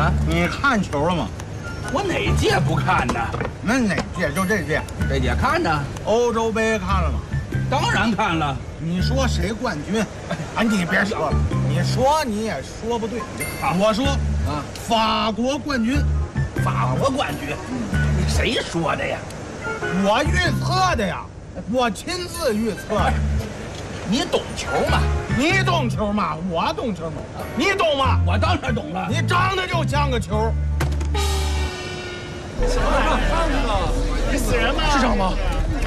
啊， 你看球了吗？ 我哪届不看呢？ 那哪届？就这届。 这届看呢， 欧洲杯看了吗？ 当然看了。 你说谁冠军？啊，你别说了，你说你也说不对。我说啊，法国冠军。 法国冠军？你谁说的呀？ 我预测的呀，我亲自预测的。 你懂球吗？ 你懂球吗？我懂球吗？你懂吗？ 我当然懂了。 你长得就像个球。 你死人吗？ 市长吗？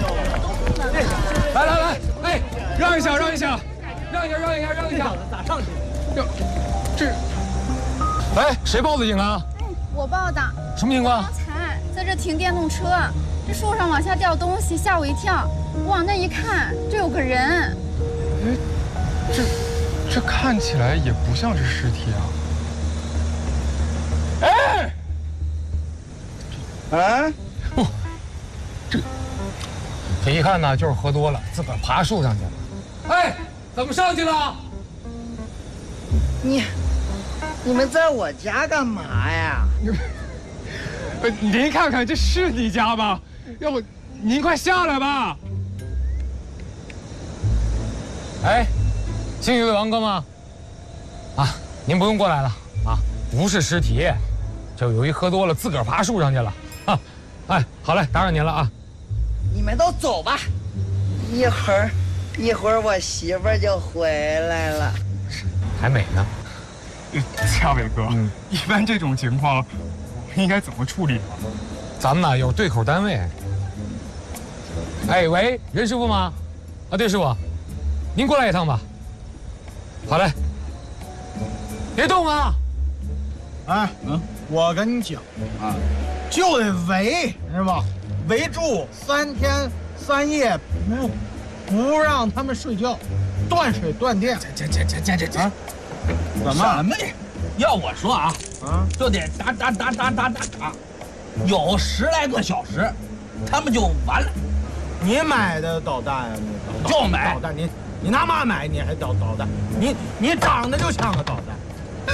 来来来，哎，让一下，让一下，让一下，让一下，让一下， 咋上去？ 这，哎，谁报的警啊？ 我报的。 什么情况？ 刚才在这停电动车，这树上往下掉东西，吓我一跳。我往那一看，这有个人。 哎，这看起来也不像是尸体啊。哎， 哎， 不，这一看呢，就是喝多了，自个儿爬树上去了。哎，怎么上去了？ 你们在我家干嘛呀？ 您看看，这是你家吗？要不您快下来吧。哎，姓于的王哥吗？啊，您不用过来了啊，不是尸体，就有一喝多了自个儿爬树上去了。啊，哎，好嘞，打扰您了啊。 你们都走吧，一会儿我媳妇儿就回来了。 还美呢。 夏伟哥，一般这种情况，我们应该怎么处理？ 咱们呢有对口单位。哎喂，任师傅吗？啊，对，师傅，您过来一趟吧。好嘞，别动啊！ 哎，我跟你讲啊，就得围，是吧？围住3天3夜，不让他们睡觉，断水断电。 这啊！怎么什么呀？要我说啊，就得打，有10来个小时，他们就完了。 你买的导弹呀？你就买导弹，你拿嘛买？你还导弹？你长得就像个导弹。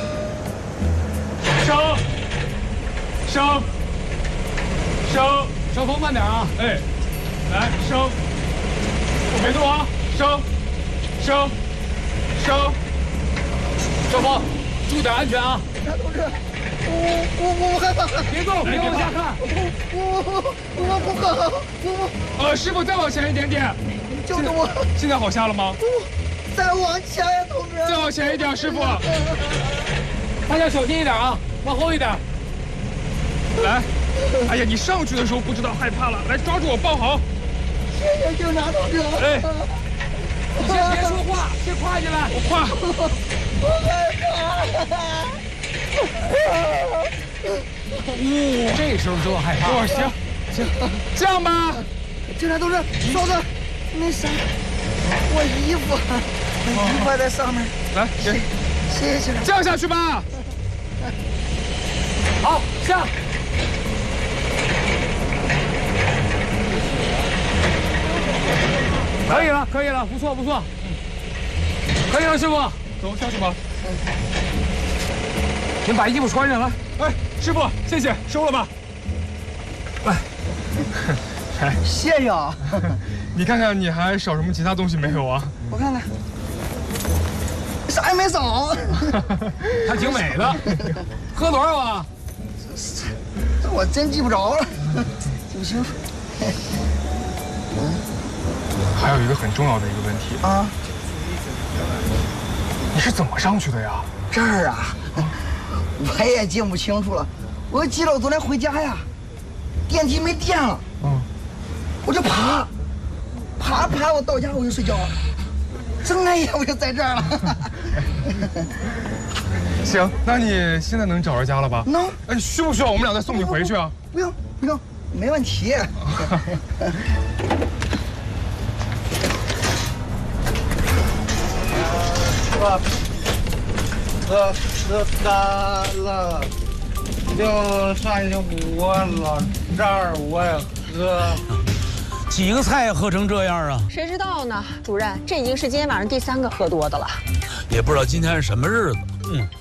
升风慢点啊！ 哎，来升，别动啊！升， 升风，注意点安全啊！ 同志，我害怕， 别动，别往下看。 我不好， 师傅再往前一点点。 救救我！ 现在好下了吗？ 再往前呀，同志！ 再往前一点，师傅。 大家小心一点啊，往后一点。 来，哎呀，你上去的时候不知道害怕了，来抓住我抱好。 谢谢警察同志。 哎， 你先别说话，先跨进来。 我跨。 我害怕。 这时候知道害怕。 哦，行，这样吧。 警察同志，嫂子，那啥，我衣服还在上面。 来，行， 谢谢警察。 这样下去吧。 好，下。可以了，不错，可以了，师傅， 走下去吧。 您把衣服穿上来。 哎，师傅，谢谢，收了吧。哎， 谢谢啊。 你看看，你还少什么其他东西没有啊？ 我看看，啥也没少。 还挺美的。喝多少啊？ 这我真记不着了，记不清楚。 还有一个很重要的一个问题啊， 你是怎么上去的呀？ 这儿啊，我也记不清楚了。我记得我昨天回家呀，电梯没电了，我就爬，我到家我就睡觉了，睁开眼我就在这儿了。 行，那你现在能找着家了吧？ 能。 哎，需不需要我们俩再送你回去啊？ 不用，没问题。 喝干了，就算是我了，这儿我也喝。 几个菜喝成这样啊？ 谁知道呢，主任，这已经是今天晚上第3个喝多的了。 也不知道今天是什么日子。